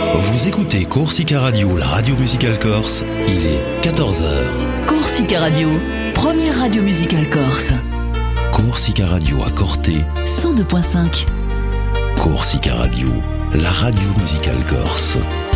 Vous écoutez Corsica Radio, la radio musicale corse. Il est 14h. Corsica Radio, première radio musicale corse. Corsica Radio à Corté 102.5. Corsica Radio, la radio musicale corse.